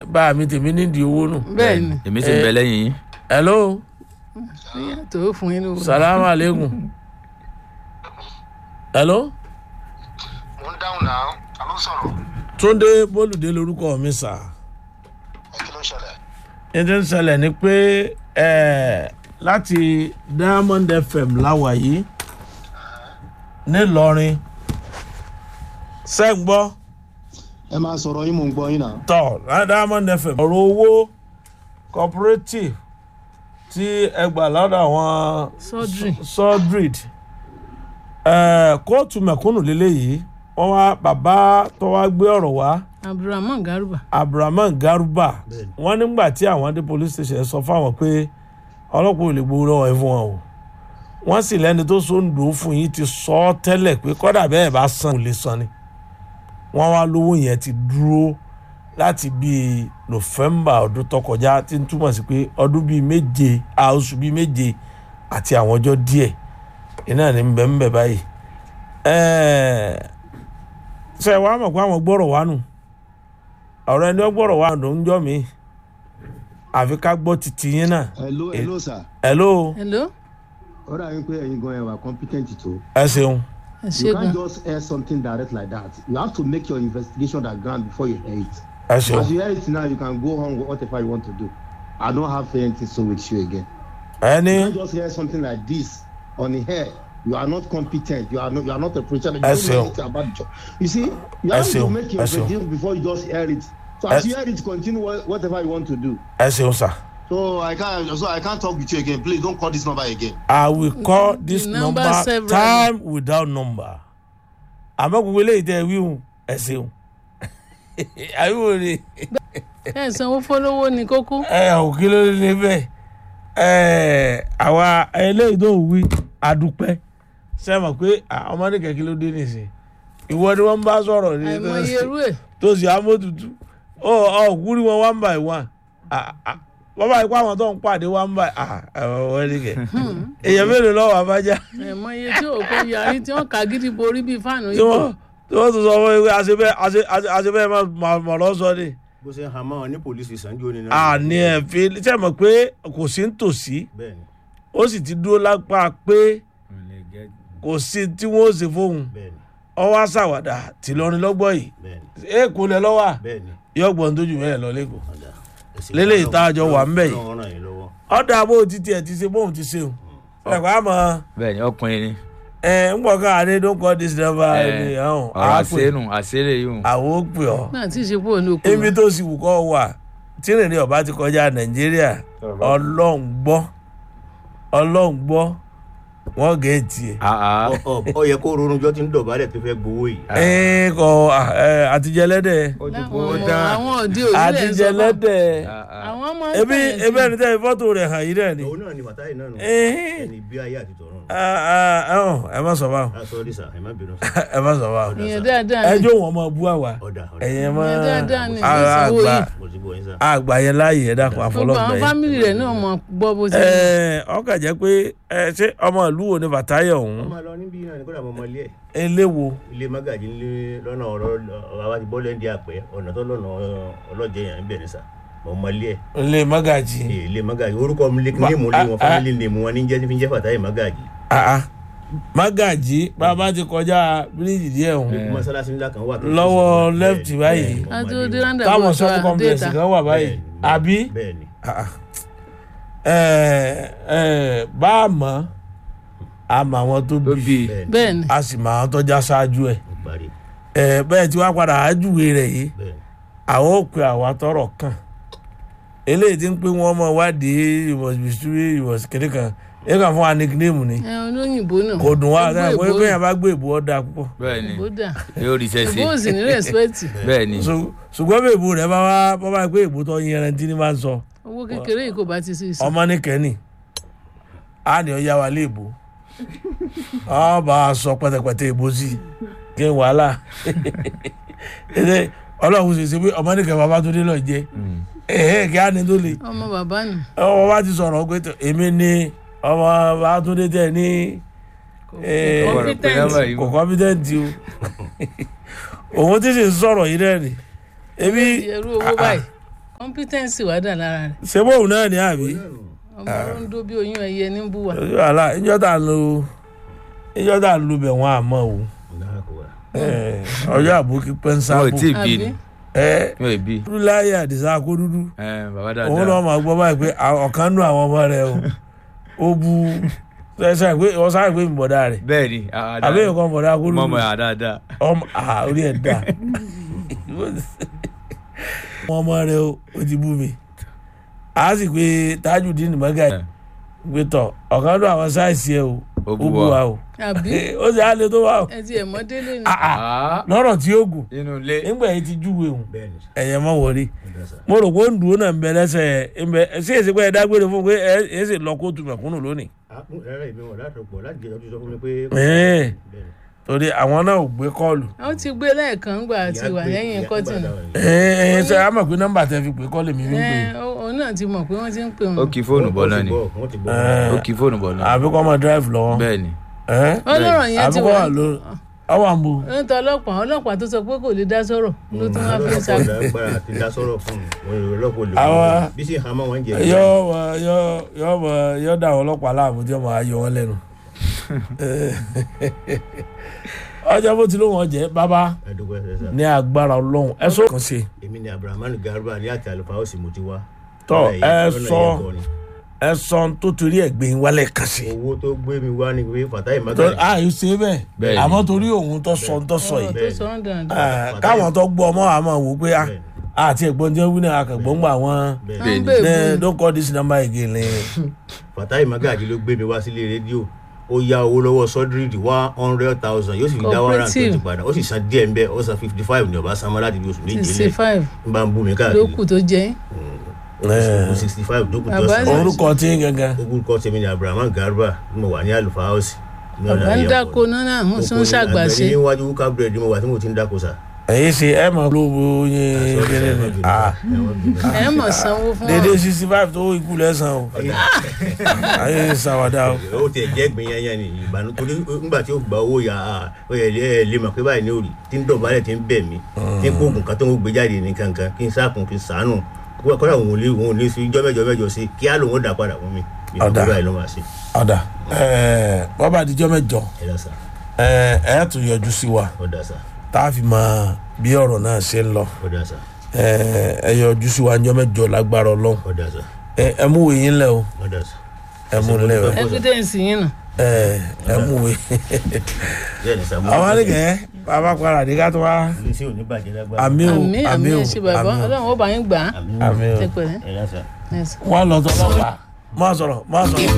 bá mi tèmi nídìí owó nù. bẹ́ẹ̀ni èmi sì ń bẹ lẹ́yìn yín. hello tó fún yín lówó. salaam aleykum. hello. mo ń dáhùn náà ta ló sọ̀rọ̀. Túndé Bólúdé lórúkọ mi sà. kí ló ṣẹlẹ̀. ètò ń ṣẹlẹ̀ ni pé láti Diamond FM láwà yìí nílọrin sẹ́ǹgbọ́ ẹ máa sọ̀rọ̀ yín mò ń gbọ́ yín náà. tọ̀ Diamond FM ọ̀rọ̀ owó cooperative tí ẹ gbà lọ́dọ̀ àwọn Sodrid kóòtù mẹ̀kúnnù lélẹ́yìí wọ́n wá bàbá tó wá gbé ọ̀rọ̀ wá Abdulrahman Garuba wọ́n nígbà tí àwọn dé police station sọ fáwọn pé ọlọ́pàá ò lè gbowó lọ́wọ́ ẹ fún wọn o wọ́n sì lẹ́ni tó sóńdò fún yín ti sọ ọ́ tẹ́lẹ̀ pé kọ́dà bẹ́ẹ̀ bá san kò lè san ni wọ́n wá lówó yẹn ti dúró láti bíi November ọdún tó kọjá tí ń túmọ̀ sí pé ọdún bíi méje oṣù bíi méje àti àwọn ọjọ́ díẹ̀ iná ní bẹ́ẹ̀ báyìí ṣe wàá mọ̀ pé àwọn gbọ́rọ̀ wá nù ọ̀rọ̀ ẹni ọgbọ́rọ̀ wá nù ń jọ́ mi àfi ká gbọ́ títí yín náà. hello sir. hello. ó dà yín pé ẹ̀yin gan ẹ̀ wà competent tó. ẹ ṣeun. You can't just air something direct like that. You have to make your investigation at ground before you air it. As you air it now, you can go on with whatever you want to do. I don't have anything to with you again. You can't just hear something like this on the air. You are not competent. You are not a preacher. You don't know anything about the job. You see, you have to make your investigation before you just air it. So as you air it, continue whatever you want to do. Sir. So I can't talk with you again. Please don't call this number again. I will call this number time without number. I'm not going to tell you. I will. Sanwó fọlọ́wọ́ ní kókó. Ò kí ló ní bẹ́ẹ̀. Àwa eléyìí tó wí adúpẹ́. Ṣé mọ̀ pé ọmọdé kẹ̀kẹ́ ló dé nìsín. Ìwọ ni wọ́n bá sọ̀rọ̀ ní. Àìmọye irú ẹ̀. Tó sì amótutù. Kúrí wọn one by one. Bàbá ikú àwọn tó ń pàdé wá ń bá wọ́n ní kẹ̀. Èèyàn mélòó lọ́wọ́ àbájá. Ẹ̀mọ iye tí òkú yarí tí wọ́n kà gidi borí bíi fáànù yìí. Tí wọ́n tún sọ fún mi pé àṣebẹ́ mọ̀ lọ́ sọ ni. Bó ṣe hàn máa ní pòlísì ìsànjú ni náà. Àní ẹ̀ fi ṣe mọ̀ pé kò sí nítòsí. Ó sì ti dúró lápá pé kò sí tí wọ́n ó ṣe fóun. Ọwọ́ àṣàwàdà tìlọrin lọ́gbọ́ yìí. Èkó lẹ lọ́wọ́ yọ̀gbọ̀n tójú bẹ́ẹ̀ lọ lẹ́kọ̀ọ́. Lélẹ̀ ìtajọ wà ń bẹ̀ yìí ọ̀dà bó títí ẹ̀ ti ṣe bóun ti ṣe o ẹ̀kọ́ àmọ́. bẹ́ẹ̀ni ọkùnrin ni. ń bọ̀ ká adé don't call this number ẹni ọ̀hún. ọ̀rọ̀ àṣẹ́nu àṣẹ́lẹ̀ yìí. àwọn ó pè ọ́. náà tí ì ṣe pé òun ló kú. ibi tó sì wù kọ́ wà tí rìnrìn ọba ti kọjá Nàìjíríà Ọlọ́run gbọ́ wọ́n gẹ̀ẹ́tì ẹ̀. ó yẹ kó ronú jọ tí ń dọ̀bálẹ̀ tó fẹ́ gbowó yìí. àtijẹ́lẹ́dẹ̀. àwọn òde òní lè sọ àtijẹ́lẹ́dẹ̀. àwọn ọmọ ebi ẹni tẹ́ fọ́tò rẹ̀ hàn yìí rẹ̀ ni. òun náà ni bàtáyì náà nù. ẹni bí ayé àti tọ̀run. ẹ má sọ báwọn. sọ́ọ́dí sà ẹ má bínú. ẹ má sọ báwọn. ìyẹn dáadáa ni. ẹjọ́ wọn máa bú àwa. ẹ̀yẹ máa ìyẹn dáadáa ni ìṣòwò yìí. àgbà yẹn láàyè ẹ dákun àfọlọ́gbà yẹn. gbogbo àwọn fámìlì rẹ̀ náà mọ̀ gbọ́ bó ṣe. ọkà jẹ́ pé ṣé ọmọ ìlú wo ni bàtáyọ̀ ọ̀hún. ọmọ lọ níbí náà ní kódà mọ́ ilé ẹ̀. eléwo. ilé magaji lọ́nà ọ̀rọ̀ àwa ti bọ́lẹ̀ ndí àpẹ́ ọ̀nà tó lọ́nà ọlọ́jẹ yẹn ń bẹ̀ ní sà mọ́ ilé ẹ̀. ilé magaji. ilé magaji orúkọ mi ní mú lé wọn fámìlì ní mú wọn ní jẹ́ fi ń jẹ́ Fàtáyì magaji. magaji bàbá ti kọjá bíríìjì díẹ̀ ọ̀hún. mọ́sálásí ńlá kan wà. lọ́wọ́ left báyìí. táwọn shopping complex kan wà báyìí. àbí. bá a mọ̀ àmọ́ àwọn tó bí bẹ́ẹ̀ni a sì mọ̀ àwọn tó já ṣáájú ẹ̀ bẹ́ẹ̀ tí wàá padà ájúwe rẹ̀ yìí àwọn ò pe àwa tọrọ kàn eléyìí tí ń pé wọ́n mọ̀ wádìí ìwọ̀sí kéde kan ẹ kàn fún wa nickname ni olóyìnbó náà kò dùn wá pé kéèyàn bá gbé ìbò ọ̀dà púpọ̀. bẹ́ẹ̀ni yóò rí sẹ́sì ìbò sì ní rẹ́spẹ̀tì. bẹ́ẹ̀ni ṣùgbọ́n bí ìbò rẹ̀ bá wá pé ìbò tó yẹn tí ní máa ń sọ. owó kékeré yìí kò bá ti ṣe é sọ. ọmọ nìkẹ́ni á ní ọ yá wa lé ìbò bá a sọ pẹtẹpẹtẹ ìbò sí kí n wàhálà Ọlọ́run ṣe ṣe pé ọmọ nìkẹ́ bàbá tó dé lọ jẹ kí á ní tó le. ọmọ bàbá ni. ọmọ bá ti sọ̀rọ̀ pé èmi ni ọmọ bàbá tó dé tẹ̀ ní kò kọ́mpítẹ́ǹtì o òun ti sì sọ̀rọ̀ yìí rẹ̀ ni. ẹrú owó báyìí. competence wà dà lára rẹ̀. ṣé bóun náà ní àbí. ọmọ ló ń dó bí oyún ẹyẹ ní búwa. ìjọ tá a lo bẹ̀ wọ́n àmọ́ o ọjọ́ àbókí pẹ́ńsáàbù wọ́n ò tí ì bí ni wọ́n ì bí. dúláyé àdìsá kó dúdú òun náà máa gbọ́ báyìí pé ọ̀kan nú àwọn ọmọ rẹ̀ ó bu ṣe pé wọ́n sáré pé ìbọ̀dá rẹ̀ bẹ́ẹ̀ni àbí nǹkan bọ̀dá kó dúdú mọmọ yà dáadáa orí ẹ̀ dá ọmọ rẹ̀ ó ti bú mi a sì pé Tajudeen Magaji gbé tọ̀ ọ̀kan nú àwọn sáìsì ẹ̀ ó bú wa o ó sì á lè tó wá o ẹ ti ẹ̀ mọ́ délé ni. lọ́rọ̀ tí ó gùn inú ilé nígbà yìí ti júwe òun ẹ̀yẹ mọ́ wọlé mo rò pé ó ń dúró náà ń bẹ lẹ́sẹ̀ ẹ̀ ń bẹ ṣé èsì pé ẹ dágbére fún pé ẹ sì lọ kóòtù mẹ̀kúnnù lónìí. torí àwọn náà ò gbé kọ́ọ̀lù. wọ́n ti gbé lẹ́ẹ̀kan gbà àti wà lẹ́yìn kọ́tìnì. ṣe á mọ̀ pé nọ́mbà tẹ fi pè kọ́ọ̀lù mi ń pè. òun náà ti mọ̀ pé wọ́n ti ń pè wọ́n. ó kì í fóònù bọ́ náà ni ó kì í fóònù bọ́ náà. àbí kọ́ mọ drive lọ́wọ́. bẹ́ẹ̀ni. ọlọ́rọ̀ yẹn ti wà. ọwọ́ àmbo. ó ń tọ ọlọ́pàá tó sọ pé kò lè dá sọ̀rọ̀ ló tún wá fi sa. yọ dá àwọn ọlọ́pàá láàmú tí wọ́n máa yọ wọ́n lẹ́nu. ọjọ́ bó ti ló wọ́n jẹ́ bàbá ní agbára ọlọ́run ẹ sọ kàn sí. èmi ni Abdulrahman Garuba ní àti àlùfáà òsì mo ti wá. tọ́ ẹ sọ tó torí ẹ gbé wálé kan sí. owó tó gbé mi wá ni pé Fatai Magaji. yóò ṣe bẹ́ẹ̀ àmọ́ torí òun tó sọ yìí káwọn tó gbọ́ ọmọ àmọ́ wò pé àti ẹ̀gbọ́n jẹ́ wí náà akẹ́gbọ́n gbà wọ́n don't call this number again. Fatai Magaji ló gbé mi wá sílé rédíò ó yá owó lọ́wọ́ sọ́dírìdì 100,000 yóò sì fi dá 120 padà ó sì san díẹ̀ ń bẹ́ ó san 55 ní ọba sanwó láti bí oṣù méje lẹ̀ ń bá ń bú mi káàkiri. lókù tó jẹ́ 65 lókù tó san. orúkọ tí gangan. orúkọ tèmi ni Abdulrahman Garuba mo wà ní àlùfáà house. bàbá ń dáko náà mo tún ṣàgbàṣe. ní iwájú wúkà búrẹ́dì mo wà tí mo ti ń dáko sà. èyí ṣe ẹ mọ lóbo yín kéré ni ẹ mọ sanwó fún dédé 65 tó ikú lẹ́sàn o ayé ṣàwádà o. ó tẹ̀ jẹ́ gbìyànjú ni ìbànú torí nígbà tí ó gba owó ya ó yẹ lè mọ̀ pé báyìí ní òrì tí ń dọ̀bálẹ̀ tí ń bẹ̀ mí tí ń kó oògùn kan tó ń gbé jáde ní kankan kí n sáàkùn kí n sàánù kọ́dà òun ò lè fi ijọ́ mẹ́jọ sí kí á lòun ó dà padà fún mi. ọ̀dà bàbá àdìjọ́ mẹ́jọ ẹ̀ tún yọjú sí wa tá a fi mọ bí ọ̀rọ̀ náà ṣe ń lọ ẹ yọjú sí wa ńjọ́ mẹ́jọ lágbára Ọlọ́run ẹ mú wèé yín lẹ o ẹ mú lẹ o evidence yín nà ẹ mú wèé àwọn àlejò bàbá padà dé ká tó wá àmì o àmì o ṣe bàbá Ọlọ́run ó bá yín gbà á àmì o wọn lọ sọ ọlọ́pàá má sọ̀rọ̀.